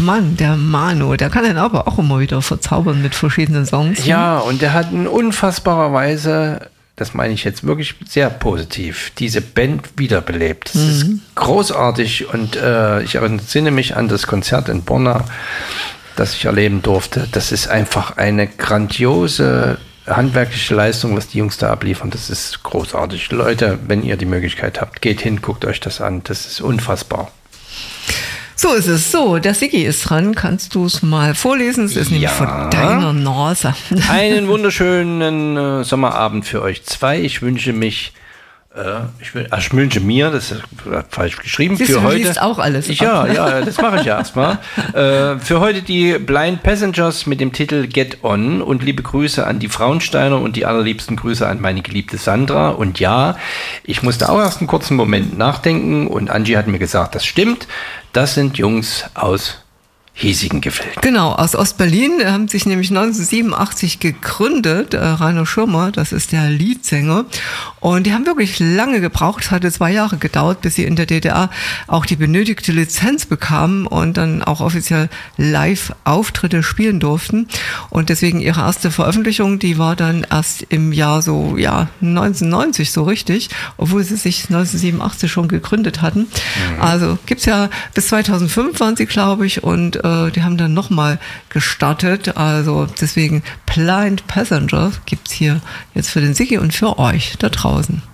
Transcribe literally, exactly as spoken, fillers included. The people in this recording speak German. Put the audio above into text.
Mann, der Manu, der kann den aber auch immer wieder verzaubern mit verschiedenen Songs. Ja, und der hat in unfassbarer Weise, das meine ich jetzt wirklich sehr positiv, diese Band wiederbelebt. Das mhm. ist großartig und äh, ich entsinne mich an das Konzert in Borna, das ich erleben durfte. Das ist einfach eine grandiose handwerkliche Leistung, was die Jungs da abliefern. Das ist großartig. Leute, wenn ihr die Möglichkeit habt, geht hin, guckt euch das an. Das ist unfassbar. So ist es. So, der Siggi ist dran. Kannst du es mal vorlesen? Es ist ja. nämlich von deiner Nase. Einen wunderschönen äh, Sommerabend für euch zwei. Ich wünsche mich Äh, ich, will, ich wünsche mir, das ist falsch geschrieben, Siehst für du, heute. Du liest auch alles. Ja, ab, ne? ja, das mache ich ja erstmal. äh, für heute die Blind Passengers mit dem Titel Get On und liebe Grüße an die Frauensteiner und die allerliebsten Grüße an meine geliebte Sandra. Und ja, ich musste auch erst einen kurzen Moment nachdenken und Angie hat mir gesagt, das stimmt. Das sind Jungs aus hiesigen Gefilden. Genau, aus Ostberlin, haben sich nämlich neunzehnhundertsiebenundachtzig gegründet. Äh, Rainer Schirmer, das ist der Leadsänger. Und die haben wirklich lange gebraucht. Es hatte zwei Jahre gedauert, bis sie in der D D R auch die benötigte Lizenz bekamen und dann auch offiziell Live-Auftritte spielen durften. Und deswegen ihre erste Veröffentlichung, die war dann erst im Jahr so, ja, neunzehnhundertneunzig so richtig, obwohl sie sich neunzehnhundertsiebenundachtzig schon gegründet hatten. Mhm. Also gibt's ja, bis zweitausendfünf waren sie, glaube ich, und die haben dann nochmal gestartet, also deswegen Blind Passenger gibt's hier jetzt für den Siggi und für euch da draußen.